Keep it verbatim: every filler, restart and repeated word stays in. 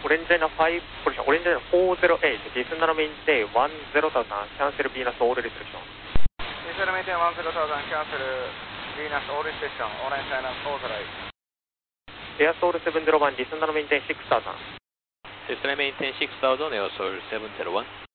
Orangina five, correction, Orangina four zero eight, descend and maintain one zero thousand, cancel Venus all restriction. Descend and maintain one zero thousand, cancel Venus all restriction, Orange China authorized. Air Soul seven zero one, descend and maintain six thousand. Descend and maintain six thousand, Air Soul seven zero one.